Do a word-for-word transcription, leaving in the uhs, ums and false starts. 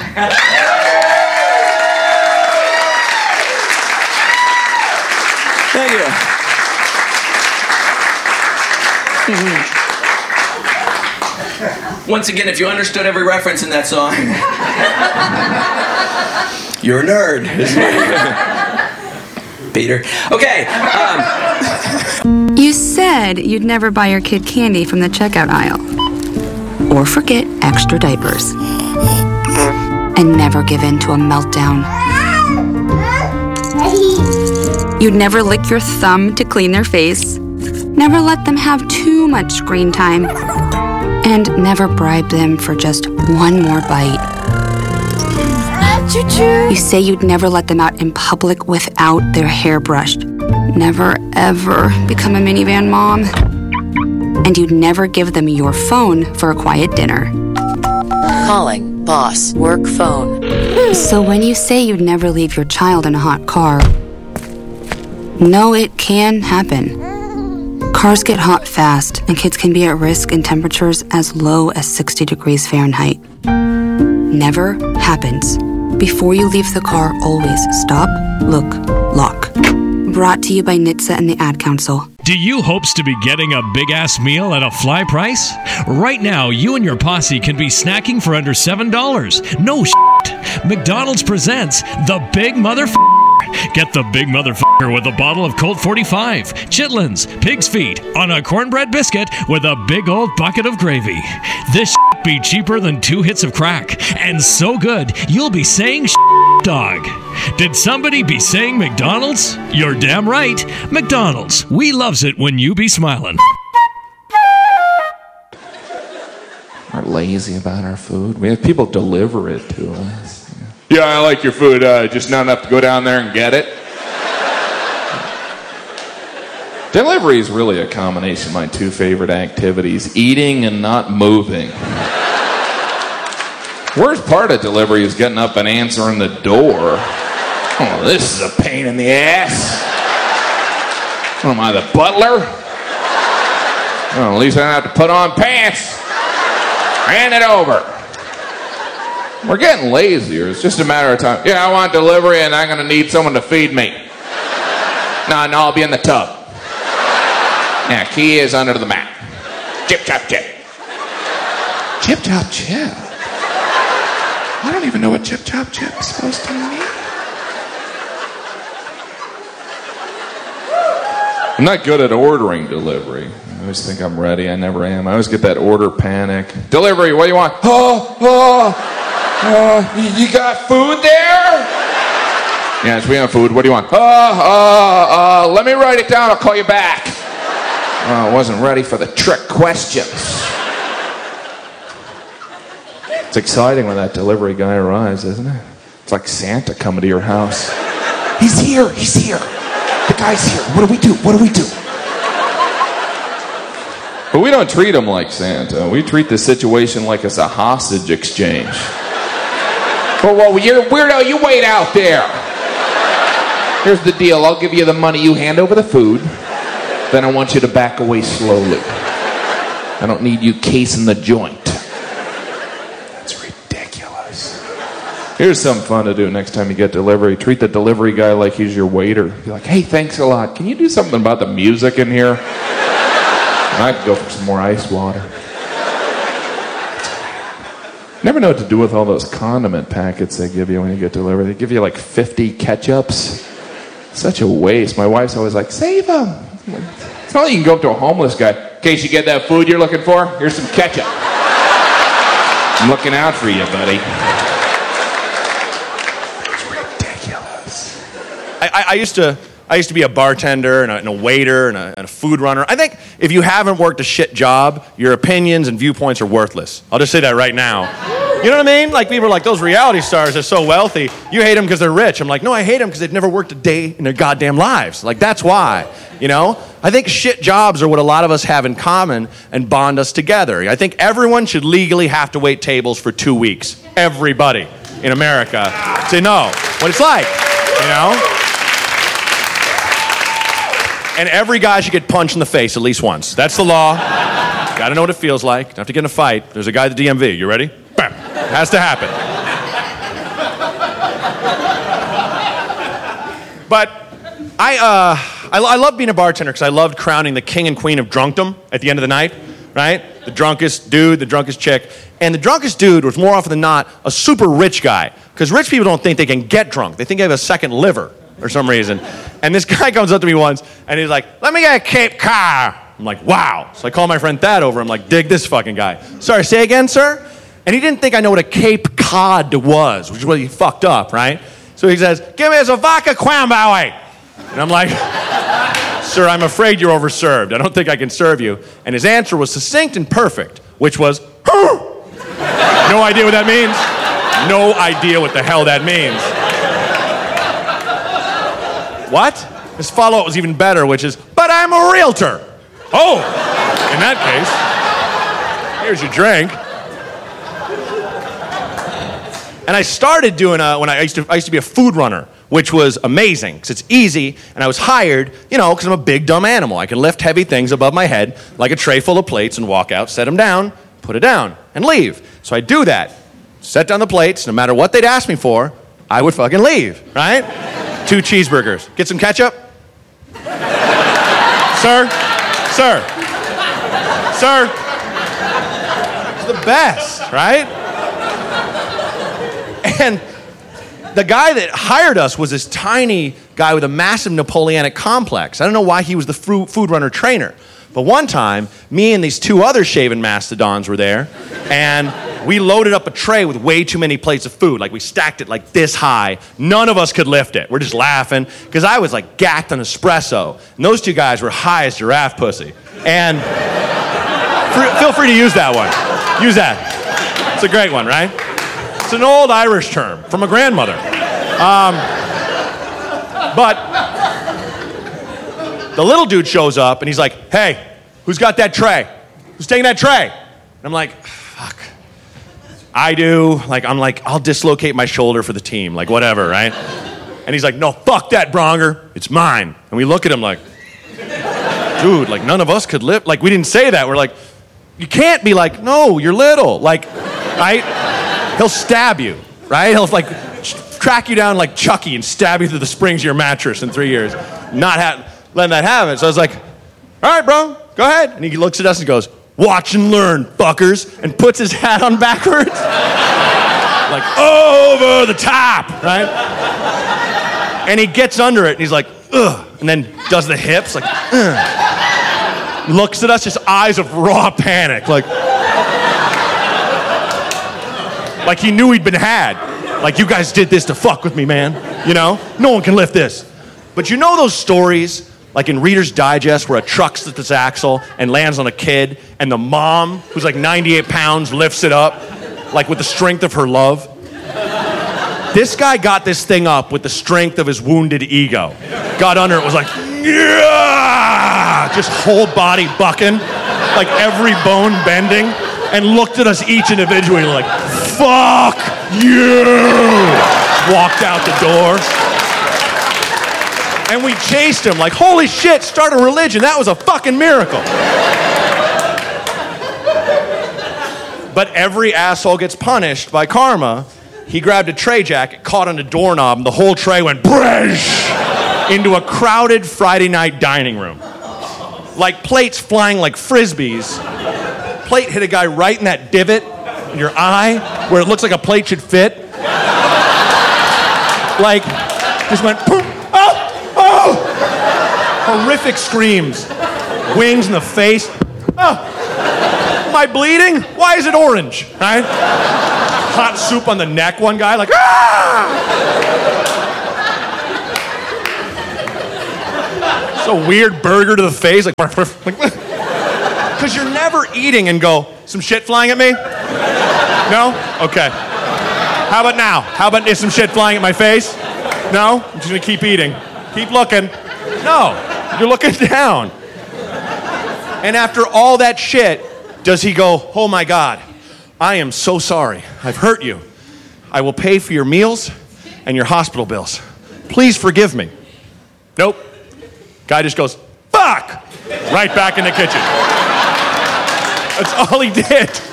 Thank you. Once again, if you understood every reference in that song, you're a nerd. Peter. Okay. Um. You said you'd never buy your kid candy from the checkout aisle. Or forget extra diapers. And never give in to a meltdown. You'd never lick your thumb to clean their face. Never let them have too much screen time. And never bribe them for just one more bite. You say you'd never let them out in public without their hair brushed. Never, ever become a minivan mom. And you'd never give them your phone for a quiet dinner. Calling boss work phone. So when you say you'd never leave your child in a hot car, no, it can happen. Cars get hot fast, and kids can be at risk in temperatures as low as sixty degrees Fahrenheit. Never happens. Before you leave the car, always stop, look, lock. Brought to you by N H T S A and the Ad Council. Do you hopes to be getting a big-ass meal at a fly price? Right now, you and your posse can be snacking for under seven dollars. No shit. McDonald's presents the Big Motherfucker. Get the Big Motherfucker with a bottle of Colt forty-five, chitlins, pig's feet, on a cornbread biscuit with a big old bucket of gravy. This shit be cheaper than two hits of crack, and so good, you'll be saying shit, dog. Did somebody be saying McDonald's? You're damn right. McDonald's. We loves it when you be smiling. We're lazy about our food. We have people deliver it to us. Yeah, I like your food, uh, just not enough to go down there and get it. Delivery is really a combination of my two favorite activities, eating and not moving. Worst part of delivery is getting up and answering the door. Oh, this is a pain in the ass. What am I, the butler? Well, at least I don't have to put on pants. Hand it over. We're getting lazier. It's just a matter of time. Yeah, I want delivery and I'm going to need someone to feed me. No, no, I'll be in the tub. Yeah, key is under the mat. Chip, chop, chip. Chip, chop, chip? I don't even know what chip, chop, chip is supposed to mean. I'm not good at ordering delivery. I always think I'm ready. I never am. I always get that order panic. Delivery, what do you want? Oh, oh. Uh, you got food there? Yes, we have food. What do you want? Uh, uh, uh, let me write it down. I'll call you back. Uh, I wasn't ready for the trick questions. It's exciting when that delivery guy arrives, isn't it? It's like Santa coming to your house. He's here. He's here. The guy's here. What do we do? What do we do? But we don't treat him like Santa. We treat the situation like it's a hostage exchange. Whoa, whoa, you're weirdo, you wait out there. Here's the deal, I'll give you the money, you hand over the food, then I want you to back away slowly. I don't need you casing the joint. That's ridiculous. Here's something fun to do next time you get delivery. Treat the delivery guy like he's your waiter. Be like, hey, thanks a lot. Can you do something about the music in here? I could go for some more ice water. Never know what to do with all those condiment packets they give you when you get delivered. They give you like fifty ketchups. Such a waste. My wife's always like, save them. It's not like you can go up to a homeless guy. In case you get that food you're looking for, here's some ketchup. I'm looking out for you, buddy. It's ridiculous. I, I, I used to... I used to be a bartender and a, and a waiter and a, and a food runner. I think if you haven't worked a shit job, your opinions and viewpoints are worthless. I'll just say that right now. You know what I mean? Like, people are like, those reality stars are so wealthy. You hate them because they're rich. I'm like, no, I hate them because they've never worked a day in their goddamn lives. Like, that's why, you know? I think shit jobs are what a lot of us have in common and bond us together. I think everyone should legally have to wait tables for two weeks. Everybody in America to know what it's like, you know? And every guy should get punched in the face at least once. That's the law. Gotta know what it feels like. Don't have to get in a fight. There's a guy at the D M V. You ready? Bam. Has to happen. But I, uh, I, I love being a bartender because I loved crowning the king and queen of drunkdom at the end of the night, right? The drunkest dude, the drunkest chick. And the drunkest dude was more often than not a super rich guy, because rich people don't think they can get drunk. They think they have a second liver for some reason. And this guy comes up to me once, and he's like, let me get a Cape Cod. I'm like, wow. So I call my friend Thad over. I'm like, dig this fucking guy. Sorry, say again, sir? And he didn't think I know what a Cape Cod was, which is what he fucked up, right? So he says, give me a vodka Quambowie. And I'm like, sir, I'm afraid you're overserved. I don't think I can serve you. And his answer was succinct and perfect, which was, huh. No idea what that means. No idea what the hell that means. What? His follow-up was even better, which is, but I'm a realtor. Oh, in that case, here's your drink. And I started doing a, when I used to, I used to be a food runner, which was amazing, because it's easy, and I was hired, you know, because I'm a big, dumb animal. I can lift heavy things above my head, like a tray full of plates, and walk out, set them down, put it down, and leave. So I do that. Set down the plates, no matter what they'd ask me for, I would fucking leave, right? Two cheeseburgers. Get some ketchup? Sir? Sir? Sir? It's the best, right? And the guy that hired us was this tiny guy with a massive Napoleonic complex. I don't know why he was the food runner trainer. But one time, me and these two other shaven mastodons were there, and we loaded up a tray with way too many plates of food. Like, we stacked it like this high. None of us could lift it. We're just laughing, because I was like gacked on espresso, and those two guys were high as giraffe pussy. And free, feel free to use that one. Use that. It's a great one, right? It's an old Irish term from a grandmother. Um, but the little dude shows up, and he's like, hey, who's got that tray? Who's taking that tray? And I'm like, fuck. I do. Like, I'm like, I'll dislocate my shoulder for the team. Like, whatever, right? And he's like, no, fuck that, Bronger. It's mine. And we look at him like, dude, like, none of us could lift. Like, we didn't say that. We're like, you can't be like, no, you're little. Like, right? He'll stab you, right? He'll, like, track you down like Chucky and stab you through the springs of your mattress in three years. Not ha- letting that happen. So I was like, all right, bro, go ahead. And he looks at us and goes, watch and learn, fuckers, and puts his hat on backwards. Like, over the top, right? And he gets under it, and he's like, ugh, and then does the hips, like, ugh. Looks at us, just eyes of raw panic, like, like he knew he'd been had. Like, you guys did this to fuck with me, man. You know? No one can lift this. But you know those stories, like in Reader's Digest, where a truck slips its axle and lands on a kid, and the mom, who's like ninety-eight pounds, lifts it up, like with the strength of her love? This guy got this thing up with the strength of his wounded ego. Got under it, was like, yeah! Just whole body bucking, like every bone bending, and looked at us each individually like, fuck you! Walked out the door. And we chased him like, holy shit, start a religion. That was a fucking miracle. But every asshole gets punished by karma. He grabbed a tray jacket, caught on a doorknob, and the whole tray went bresh into a crowded Friday night dining room. Like plates flying like frisbees. Plate hit a guy right in that divot in your eye where it looks like a plate should fit. Like, just went, poof, oh, oh! Horrific screams. Wings in the face. Oh, am I bleeding? Why is it orange? Right? Hot soup on the neck, one guy, like, ah! It's a weird burger to the face, like, because you're never eating and go, some shit flying at me? No? Okay. How about now? How about is some shit flying at my face? No? I'm just gonna keep eating. Keep looking. No, you're looking down. And after all that shit, does he go, oh my God, I am so sorry. I've hurt you. I will pay for your meals and your hospital bills. Please forgive me. Nope. Guy just goes, fuck! Right back in the kitchen. That's all he did.